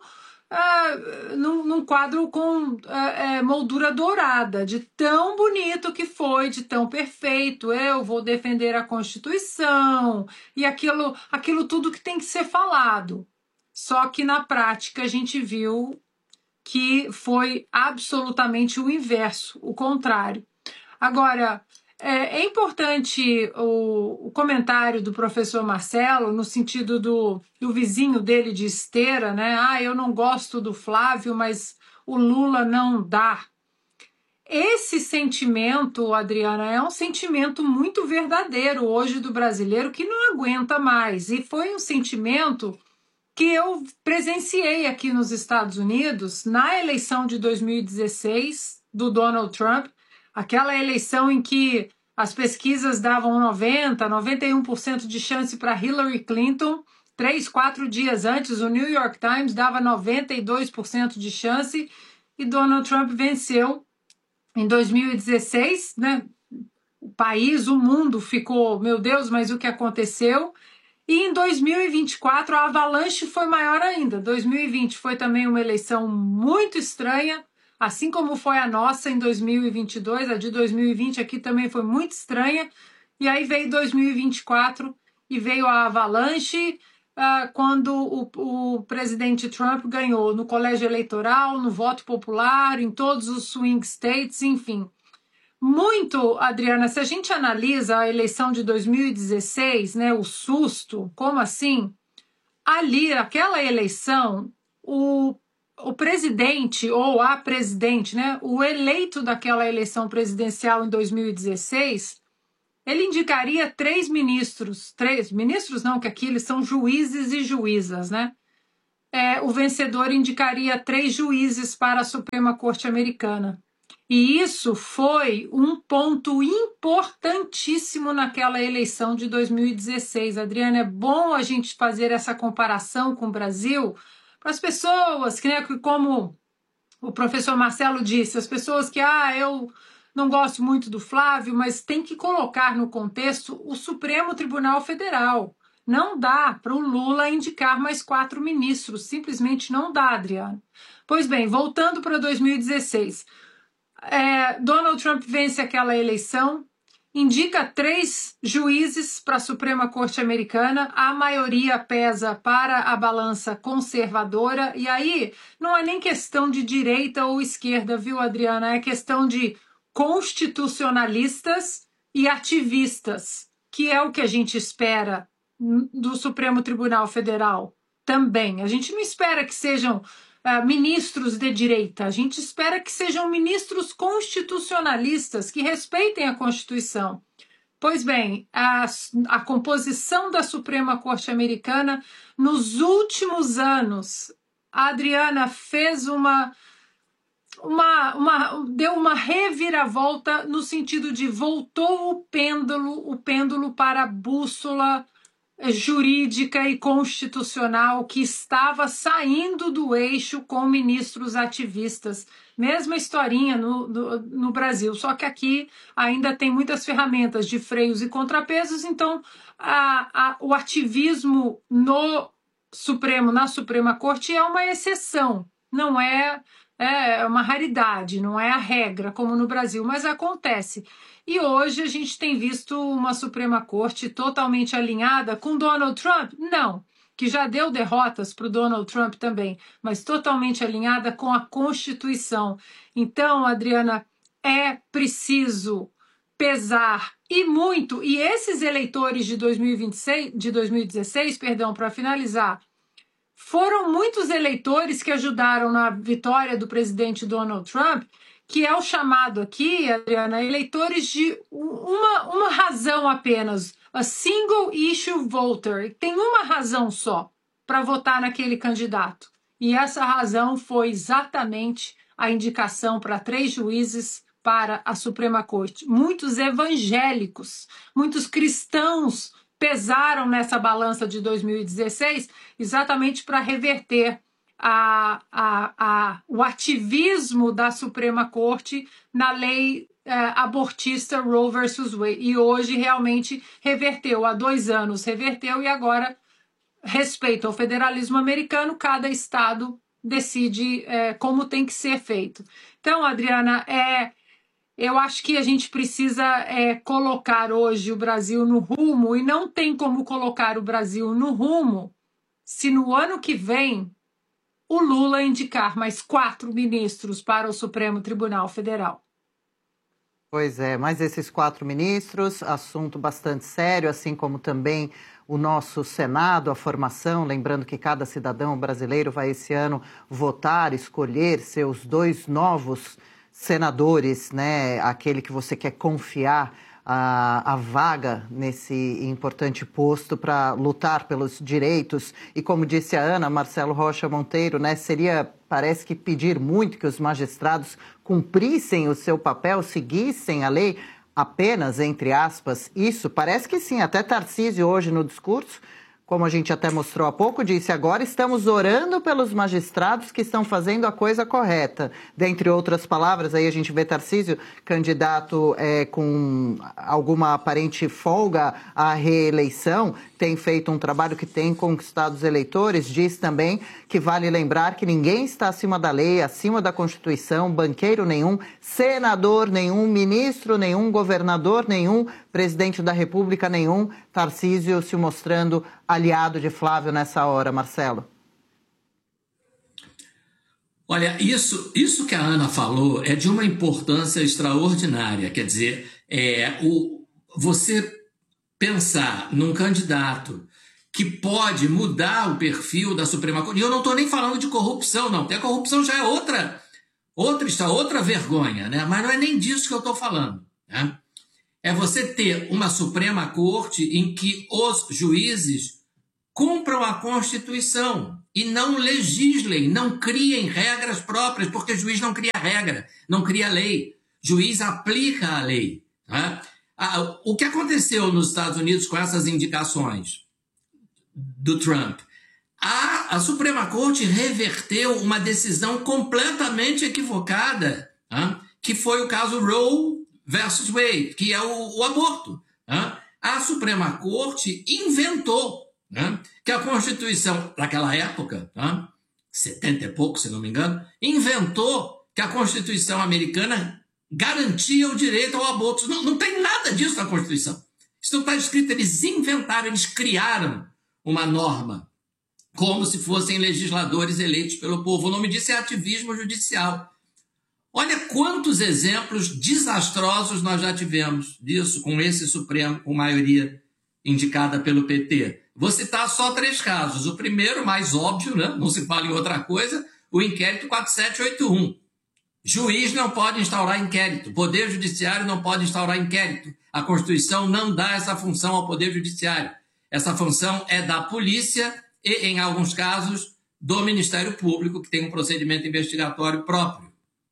com moldura dourada, de tão bonito que foi, de tão perfeito. Eu vou defender a Constituição e aquilo tudo que tem que ser falado. Só que na prática a gente viu que foi absolutamente o inverso, o contrário. Agora, é importante o comentário do professor Marcelo, no sentido do vizinho dele de esteira, né? Eu não gosto do Flávio, mas o Lula não dá. Esse sentimento, Adriana, é um sentimento muito verdadeiro hoje do brasileiro, que não aguenta mais. E foi um sentimento que eu presenciei aqui nos Estados Unidos na eleição de 2016 do Donald Trump, aquela eleição em que as pesquisas davam 91% de chance para Hillary Clinton. 3-4 dias antes, o New York Times dava 92% de chance e Donald Trump venceu. Em 2016, né, o país, o mundo ficou, meu Deus, mas o que aconteceu? E em 2024 a avalanche foi maior ainda. 2020 foi também uma eleição muito estranha, assim como foi a nossa em 2022, a de 2020 aqui também foi muito estranha. E aí veio 2024 e veio a avalanche quando o presidente Trump ganhou no colégio eleitoral, no voto popular, em todos os swing states, enfim. Muito, Adriana, se a gente analisa a eleição de 2016, né, o susto, como assim? ali, aquela eleição, o presidente ou a presidente, né, o eleito daquela eleição presidencial em 2016, ele indicaria 3 ministros. 3 ministros não, que aqui eles são juízes e juízas, né? O vencedor indicaria 3 juízes para a Suprema Corte Americana. E isso foi um ponto importantíssimo naquela eleição de 2016. Adriana, é bom a gente fazer essa comparação com o Brasil para as pessoas, que, né, como o professor Marcelo disse, as pessoas que, eu não gosto muito do Flávio, mas tem que colocar no contexto o Supremo Tribunal Federal. Não dá para o Lula indicar mais 4 ministros, simplesmente não dá, Adriano. Pois bem, voltando para 2016, Donald Trump vence aquela eleição, indica 3 juízes para a Suprema Corte Americana, a maioria pesa para a balança conservadora, e aí não é nem questão de direita ou esquerda, viu, Adriana? É questão de constitucionalistas e ativistas, que é o que a gente espera do Supremo Tribunal Federal também. A gente não espera que sejam ministros de direita, a gente espera que sejam ministros constitucionalistas, que respeitem a Constituição. Pois bem, a composição da Suprema Corte Americana, nos últimos anos, a Adriana fez deu uma reviravolta no sentido de voltou o pêndulo para a bússola jurídica e constitucional que estava saindo do eixo com ministros ativistas. Mesma historinha no Brasil, só que aqui ainda tem muitas ferramentas de freios e contrapesos, então o ativismo no Supremo, na Suprema Corte, é uma exceção, não é uma raridade, não é a regra, como no Brasil, mas acontece. E hoje a gente tem visto uma Suprema Corte totalmente alinhada com Donald Trump? Não, que já deu derrotas para o Donald Trump também, mas totalmente alinhada com a Constituição. Então, Adriana, é preciso pesar e muito, e esses eleitores de 2016, para finalizar, foram muitos eleitores que ajudaram na vitória do presidente Donald Trump, que é o chamado aqui, Adriana, eleitores de uma razão apenas, a single issue voter. Tem uma razão só para votar naquele candidato. E essa razão foi exatamente a indicação para 3 juízes para a Suprema Corte. Muitos evangélicos, muitos cristãos pesaram nessa balança de 2016 exatamente para reverter o ativismo da Suprema Corte na lei abortista Roe versus Wade. E hoje realmente reverteu, há 2 anos reverteu, e agora, respeito ao federalismo americano, cada estado decide como tem que ser feito. Então, Adriana, eu acho que a gente precisa colocar hoje o Brasil no rumo, e não tem como colocar o Brasil no rumo se no ano que vem o Lula indicar mais 4 ministros para o Supremo Tribunal Federal. Pois é, mas esses 4 ministros, assunto bastante sério, assim como também o nosso Senado, a formação, lembrando que cada cidadão brasileiro vai esse ano votar, escolher seus 2 novos senadores, né? Aquele que você quer confiar a vaga nesse importante posto para lutar pelos direitos. E como disse a Ana, Marcelo Rocha Monteiro, né, parece que pedir muito que os magistrados cumprissem o seu papel, seguissem a lei apenas, entre aspas, isso. Parece que sim, até Tarcísio hoje no discurso, como a gente até mostrou há pouco, disse: agora estamos orando pelos magistrados que estão fazendo a coisa correta. Dentre outras palavras, aí a gente vê Tarcísio, candidato com alguma aparente folga à reeleição, tem feito um trabalho que tem conquistado os eleitores, diz também que vale lembrar que ninguém está acima da lei, acima da Constituição, banqueiro nenhum, senador nenhum, ministro nenhum, governador nenhum, presidente da República nenhum. Tarcísio se mostrando aliado de Flávio nessa hora, Marcelo. Olha, isso que a Ana falou é de uma importância extraordinária. Quer dizer, você pensar num candidato que pode mudar o perfil da Suprema Corte. E eu não estou nem falando de corrupção, não, porque a corrupção já é outra vergonha, né? Mas não é nem disso que eu estou falando, né? É você ter uma Suprema Corte em que os juízes cumpram a Constituição e não legislem, não criem regras próprias, porque juiz não cria regra, não cria lei. Juiz aplica a lei, né? O que aconteceu nos Estados Unidos com essas indicações do Trump? A Suprema Corte reverteu uma decisão completamente equivocada, né? Que foi o caso Roe versus Wade, que é o aborto, né? A Suprema Corte inventou, né, que a Constituição, naquela época, né, 70 e pouco, se não me engano, inventou que a Constituição americana garantia o direito ao aborto. Não tem nada disso na Constituição. Isso não está escrito, eles inventaram, eles criaram uma norma, como se fossem legisladores eleitos pelo povo. O nome disso é ativismo judicial. Olha quantos exemplos desastrosos nós já tivemos disso com esse Supremo, com maioria indicada pelo PT. Vou citar só 3 casos. O primeiro, mais óbvio, né? Não se fala em outra coisa, o inquérito 4781. Juiz não pode instaurar inquérito, Poder Judiciário não pode instaurar inquérito. A Constituição não dá essa função ao Poder Judiciário. Essa função é da polícia e, em alguns casos, do Ministério Público, que tem um procedimento investigatório próprio.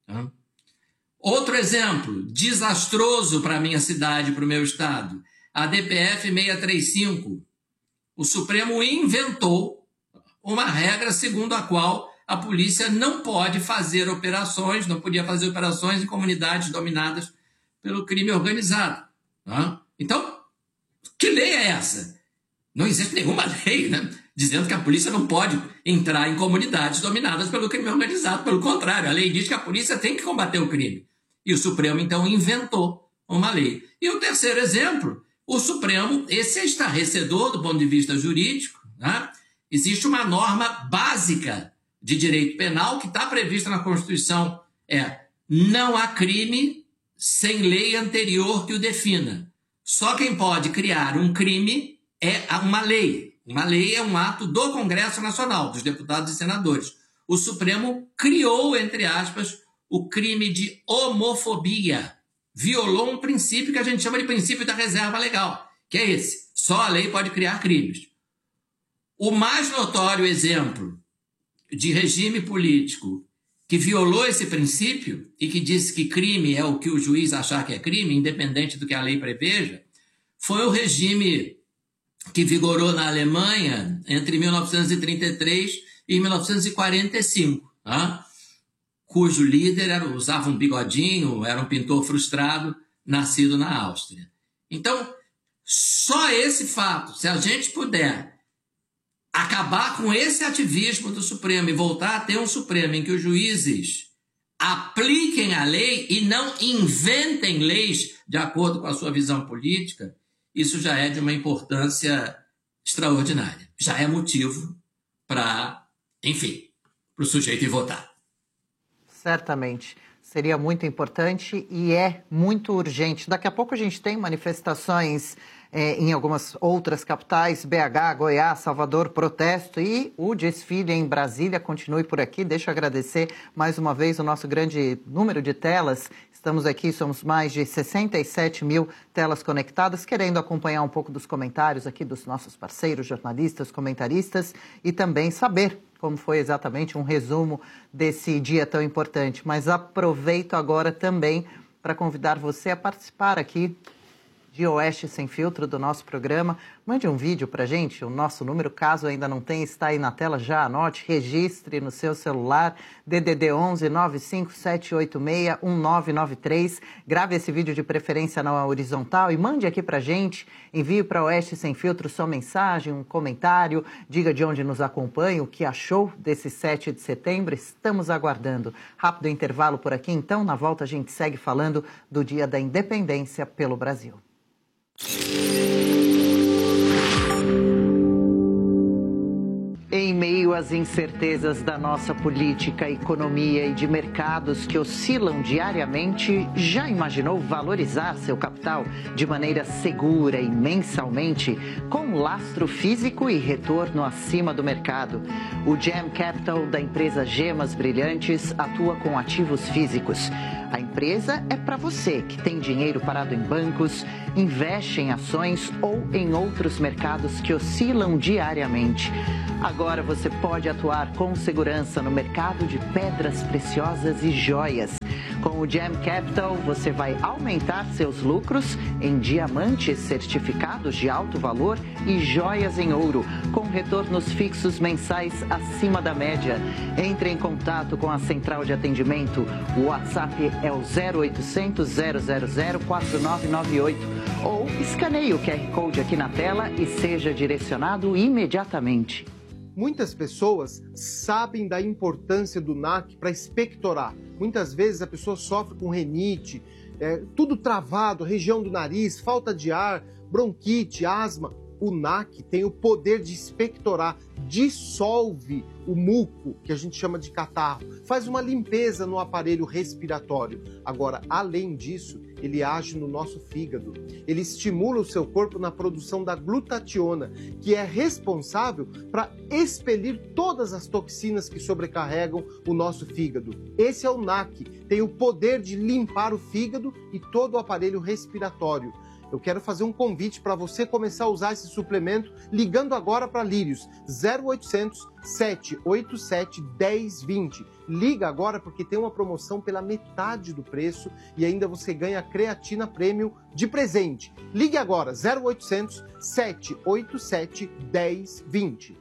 Outro exemplo, desastroso para a minha cidade, para o meu estado, a DPF 635. O Supremo inventou uma regra segundo a qual a polícia não pode fazer operações, não podia fazer operações em comunidades dominadas pelo crime organizado. Então, que lei é essa? Não existe nenhuma lei, né, dizendo que a polícia não pode entrar em comunidades dominadas pelo crime organizado. Pelo contrário, a lei diz que a polícia tem que combater o crime. E o Supremo, então, inventou uma lei. E o terceiro exemplo, o Supremo, esse é estarrecedor do ponto de vista jurídico, né? Existe uma norma básica de direito penal que está prevista na Constituição. Não há crime sem lei anterior que o defina. Só quem pode criar um crime é uma lei. Uma lei é um ato do Congresso Nacional, dos deputados e senadores. O Supremo criou, entre aspas, o crime de homofobia. Violou um princípio que a gente chama de princípio da reserva legal, que é esse. Só a lei pode criar crimes. O mais notório exemplo de regime político que violou esse princípio e que disse que crime é o que o juiz achar que é crime, independente do que a lei preveja, foi o regime que vigorou na Alemanha entre 1933 e 1945, cujo líder usava um bigodinho, era um pintor frustrado, nascido na Áustria. Então, só esse fato, se a gente puder acabar com esse ativismo do Supremo e voltar a ter um Supremo em que os juízes apliquem a lei e não inventem leis de acordo com a sua visão política, isso já é de uma importância extraordinária. Já é motivo para, enfim, para o sujeito ir votar. Certamente. Seria muito importante e é muito urgente. Daqui a pouco a gente tem manifestações em algumas outras capitais, BH, Goiás, Salvador, protesto e o desfile em Brasília. Continue por aqui. Deixa eu agradecer mais uma vez o nosso grande número de telas. Estamos aqui, somos mais de 67 mil telas conectadas, querendo acompanhar um pouco dos comentários aqui dos nossos parceiros, jornalistas, comentaristas e também saber como foi exatamente um resumo desse dia tão importante. Mas aproveito agora também para convidar você a participar aqui de Oeste Sem Filtro do nosso programa. Mande um vídeo para a gente, o nosso número, caso ainda não tenha, está aí na tela, já anote, registre no seu celular, DDD 11 95786 1993. Grave esse vídeo de preferência na horizontal e mande aqui para a gente, envie para Oeste Sem Filtro sua mensagem, um comentário, diga de onde nos acompanha, o que achou desse 7 de setembro, estamos aguardando. Rápido intervalo por aqui, então, na volta a gente segue falando do Dia da Independência pelo Brasil. Em meio meio às incertezas da nossa política, economia e de mercados que oscilam diariamente, já imaginou valorizar seu capital de maneira segura e mensalmente, com lastro físico e retorno acima do mercado? O Gem Capital da empresa Gemas Brilhantes atua com ativos físicos. A empresa é para você que tem dinheiro parado em bancos, investe em ações ou em outros mercados que oscilam diariamente. Agora você pode atuar com segurança no mercado de pedras preciosas e joias. Com o Gem Capital, você vai aumentar seus lucros em diamantes certificados de alto valor e joias em ouro, com retornos fixos mensais acima da média. Entre em contato com a central de atendimento. O WhatsApp é o 0800 000 4998 ou escaneie o QR Code aqui na tela e seja direcionado imediatamente. Muitas pessoas sabem da importância do NAC para expectorar. Muitas vezes a pessoa sofre com rinite, tudo travado, região do nariz, falta de ar, bronquite, asma. O NAC tem o poder de expectorar, dissolve o muco, que a gente chama de catarro, faz uma limpeza no aparelho respiratório. Agora, além disso, ele age no nosso fígado. Ele estimula o seu corpo na produção da glutationa, que é responsável para expelir todas as toxinas que sobrecarregam o nosso fígado. Esse é o NAC, tem o poder de limpar o fígado e todo o aparelho respiratório. Eu quero fazer um convite para você começar a usar esse suplemento ligando agora para Lírios, 0800 787 1020. Liga agora porque tem uma promoção pela metade do preço e ainda você ganha creatina premium de presente. Ligue agora, 0800 787 1020.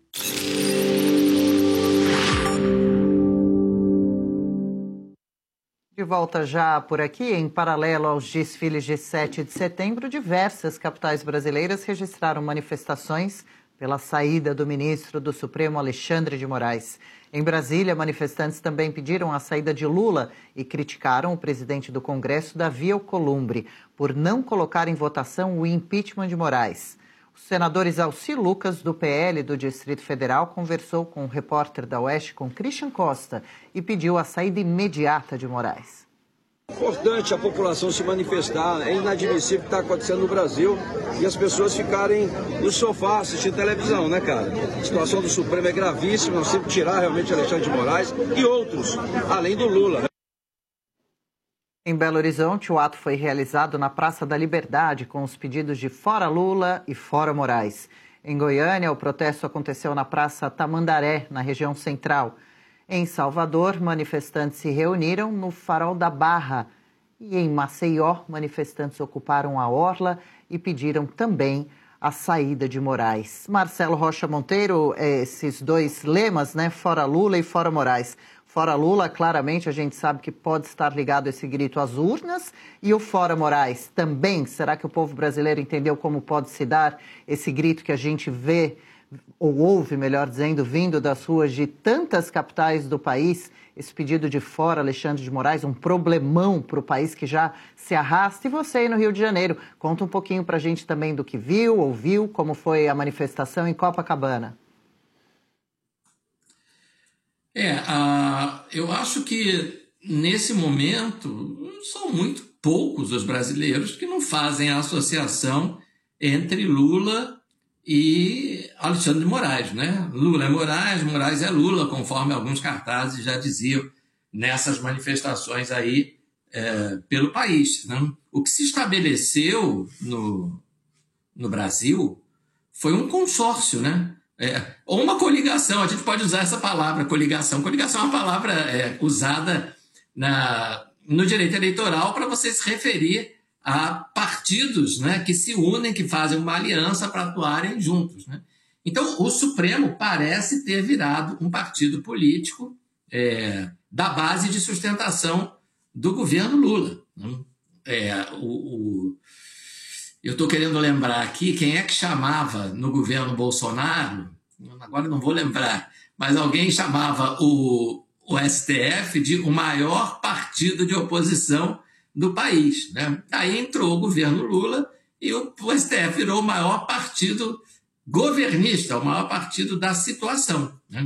De volta já por aqui, em paralelo aos desfiles de 7 de setembro, diversas capitais brasileiras registraram manifestações pela saída do ministro do Supremo, Alexandre de Moraes. Em Brasília, manifestantes também pediram a saída de Lula e criticaram o presidente do Congresso, Davi Alcolumbre, por não colocar em votação o impeachment de Moraes. O senador Exalci Lucas, do PL do Distrito Federal, conversou com o repórter da Oeste, com Christian Costa, e pediu a saída imediata de Moraes. É importante a população se manifestar, é inadmissível o que está acontecendo no Brasil e as pessoas ficarem no sofá assistindo televisão, né, cara? A situação do Supremo é gravíssima, nós temos que tirar realmente Alexandre de Moraes e outros, além do Lula, né? Em Belo Horizonte, o ato foi realizado na Praça da Liberdade, com os pedidos de Fora Lula e Fora Moraes. Em Goiânia, o protesto aconteceu na Praça Tamandaré, na região central. Em Salvador, manifestantes se reuniram no Farol da Barra. E em Maceió, manifestantes ocuparam a orla e pediram também a saída de Moraes. Marcelo Rocha Monteiro, esses dois lemas, né? Fora Lula e Fora Moraes. Fora Lula, claramente, a gente sabe que pode estar ligado esse grito às urnas. E o Fora Moraes também? Será que o povo brasileiro entendeu como pode se dar esse grito que a gente vê, ou ouve, melhor dizendo, vindo das ruas de tantas capitais do país? Esse pedido de fora, Alexandre de Moraes, um problemão para o país que já se arrasta. E você aí no Rio de Janeiro, conta um pouquinho para a gente também do que viu, ouviu, como foi a manifestação em Copacabana. Eu acho que nesse momento são muito poucos os brasileiros que não fazem a associação entre Lula e Alexandre de Moraes, né? Lula é Moraes, Moraes é Lula, conforme alguns cartazes já diziam nessas manifestações aí pelo país, né? O que se estabeleceu no Brasil foi um consórcio, né? Ou uma coligação, a gente pode usar essa palavra, coligação. Coligação é uma palavra usada no direito eleitoral para você se referir a partidos, né, que se unem, que fazem uma aliança para atuarem juntos, né? Então, o Supremo parece ter virado um partido político da base de sustentação do governo Lula, né? Eu estou querendo lembrar aqui quem é que chamava no governo Bolsonaro, agora não vou lembrar, mas alguém chamava o STF de o maior partido de oposição do país, né? Aí entrou o governo Lula e o STF virou o maior partido governista, o maior partido da situação, né?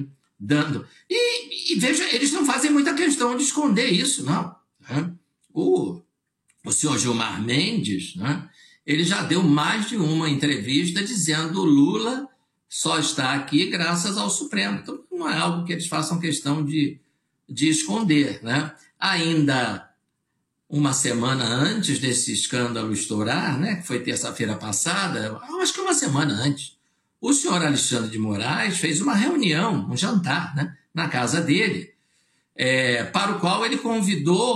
E veja, eles não fazem muita questão de esconder isso, não. Né? O senhor Gilmar Mendes, né? Ele já deu mais de uma entrevista dizendo que Lula só está aqui graças ao Supremo. Então, não é algo que eles façam questão de esconder, né? Ainda uma semana antes desse escândalo estourar, né, que foi terça-feira passada, acho que uma semana antes, o senhor Alexandre de Moraes fez uma reunião, um jantar, né, na casa dele, para o qual ele convidou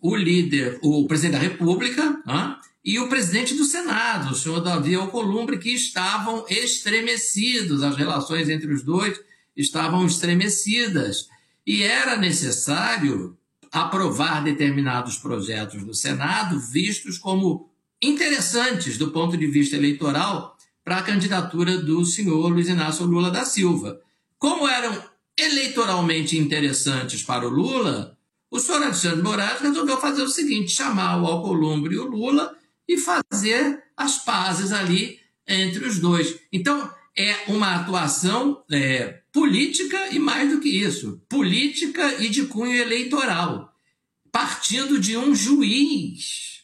o presidente da República, né, e o presidente do Senado, o senhor Davi Alcolumbre, que estavam estremecidos, as relações entre os dois estavam estremecidas, e era necessário aprovar determinados projetos no Senado vistos como interessantes do ponto de vista eleitoral para a candidatura do senhor Luiz Inácio Lula da Silva. Como eram eleitoralmente interessantes para o Lula, o senhor Alexandre de Moraes resolveu fazer o seguinte, chamar o Alcolumbre e o Lula e fazer as pazes ali entre os dois. Então, é uma atuação política e mais do que isso, política e de cunho eleitoral, partindo de um juiz,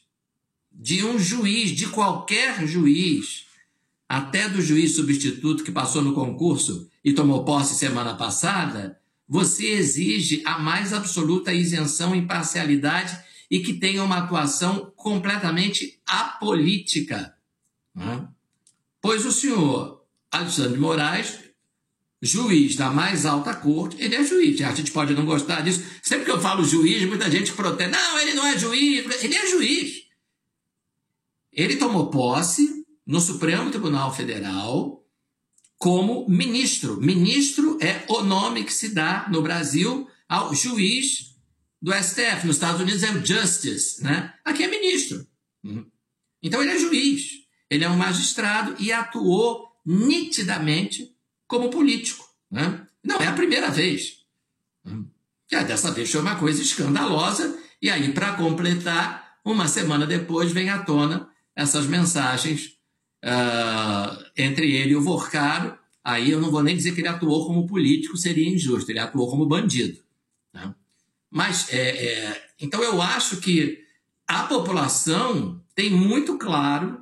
de qualquer juiz, até do juiz substituto que passou no concurso e tomou posse semana passada, você exige a mais absoluta isenção e imparcialidade e que tenha uma atuação completamente apolítica. Né? Pois o senhor Alexandre de Moraes, juiz da mais alta corte, ele é juiz. A gente pode não gostar disso. Sempre que eu falo juiz, muita gente protesta. Não, ele não é juiz. Ele é juiz. Ele tomou posse no Supremo Tribunal Federal como ministro. Ministro é o nome que se dá no Brasil ao juiz do STF. Nos Estados Unidos é o justice, né? Aqui é ministro. Então ele é juiz. Ele é um magistrado e atuou nitidamente como político. Né? Não é a primeira vez. Dessa vez foi uma coisa escandalosa, e aí, para completar, uma semana depois vem à tona essas mensagens entre ele e o Vorcaro. Aí eu não vou nem dizer que ele atuou como político, seria injusto, ele atuou como bandido. Né? Mas, então eu acho que a população tem muito clara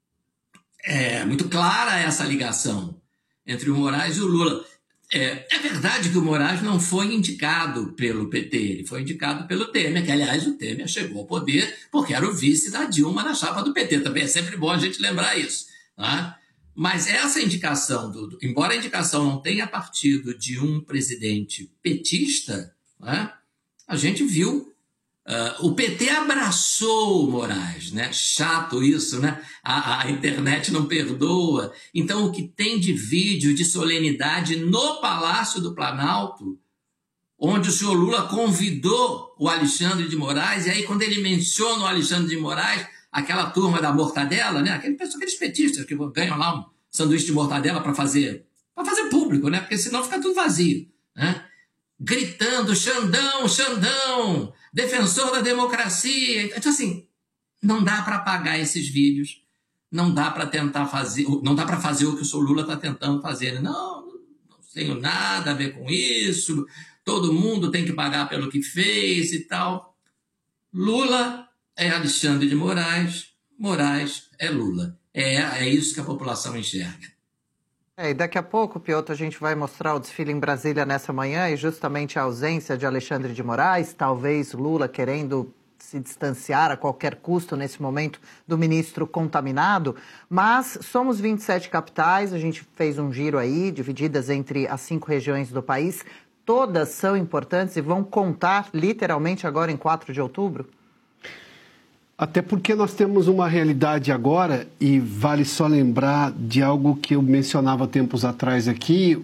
essa ligação entre o Moraes e o Lula. É verdade que o Moraes não foi indicado pelo PT, ele foi indicado pelo Temer, que, aliás, o Temer chegou ao poder porque era o vice da Dilma na chapa do PT. Também é sempre bom a gente lembrar isso. Tá? Mas essa indicação, embora a indicação não tenha partido de um presidente petista, né, a gente viu. O PT abraçou o Moraes, né? Chato isso, né? A internet não perdoa. Então, o que tem de vídeo de solenidade no Palácio do Planalto, onde o senhor Lula convidou o Alexandre de Moraes, e aí quando ele menciona o Alexandre de Moraes, aquela turma da mortadela, né? Aqueles petistas que ganham lá um sanduíche de mortadela para fazer público, né? Porque senão fica tudo vazio, né? Gritando, Xandão, Xandão, defensor da democracia. Então, assim, não dá para apagar esses vídeos, não dá para tentar fazer, não dá para fazer o que o senhor Lula está tentando fazer. Não tenho nada a ver com isso, todo mundo tem que pagar pelo que fez e tal. Lula é Alexandre de Moraes, Moraes é Lula. É isso que a população enxerga. E daqui a pouco, Piotr, a gente vai mostrar o desfile em Brasília nessa manhã e justamente a ausência de Alexandre de Moraes, talvez Lula querendo se distanciar a qualquer custo nesse momento do ministro contaminado, mas somos 27 capitais, a gente fez um giro aí, divididas entre as 5 regiões do país, todas são importantes e vão contar literalmente agora em 4 de outubro? Até porque nós temos uma realidade agora, e vale só lembrar de algo que eu mencionava tempos atrás aqui,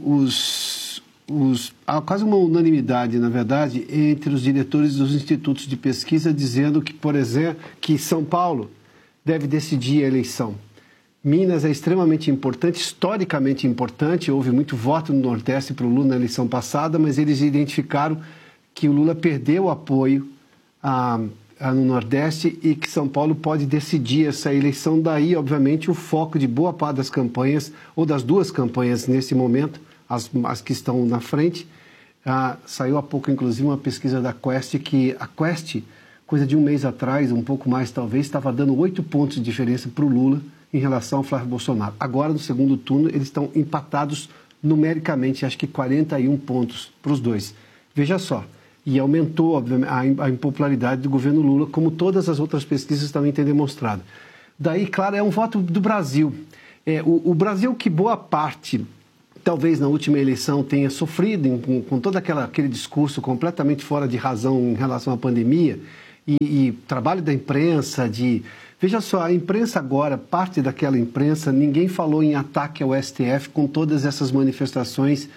há quase uma unanimidade, na verdade, entre os diretores dos institutos de pesquisa dizendo que, por exemplo, que São Paulo deve decidir a eleição. Minas é extremamente importante, historicamente importante, houve muito voto no Nordeste para o Lula na eleição passada, mas eles identificaram que o Lula perdeu o apoio no Nordeste e que São Paulo pode decidir essa eleição. Daí, obviamente, o foco de boa parte das campanhas, ou das duas campanhas nesse momento, as que estão na frente. Saiu há pouco, inclusive, uma pesquisa da Quest, que a Quest, coisa de um mês atrás, um pouco mais talvez, estava dando 8 pontos de diferença para o Lula em relação ao Flávio Bolsonaro. Agora, no segundo turno, eles estão empatados numericamente, acho que 41 pontos para os dois. Veja só. E aumentou, obviamente, a impopularidade do governo Lula, como todas as outras pesquisas também têm demonstrado. Daí, claro, é um voto do Brasil. O Brasil que boa parte, talvez na última eleição, tenha sofrido com todo aquele discurso completamente fora de razão em relação à pandemia e trabalho da imprensa, Veja só, a imprensa agora, parte daquela imprensa, ninguém falou em ataque ao STF com todas essas manifestações